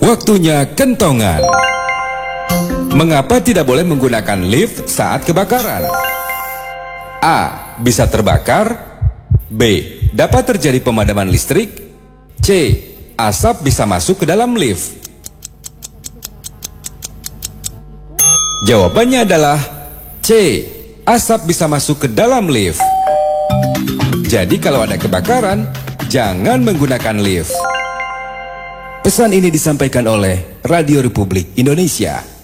Waktunya kentongan. Mengapa tidak boleh menggunakan lift saat kebakaran? A. Bisa terbakar. B. Dapat terjadi pemadaman listrik. C. Asap bisa masuk ke dalam lift. Jawabannya adalah C. Asap bisa masuk ke dalam lift. Jadi kalau ada kebakaran, jangan menggunakan lift. Pesan ini disampaikan oleh Radio Republik Indonesia.